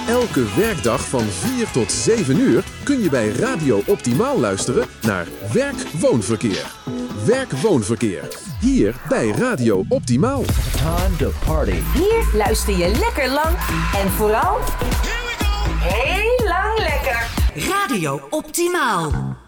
Elke werkdag van 4 tot 7 uur kun je bij Radio Optimaal luisteren naar Werk-Woonverkeer. Werk-Woonverkeer. Hier bij Radio Optimaal. Time to party. Hier luister je lekker lang en vooral heel lang lekker. Radio Optimaal.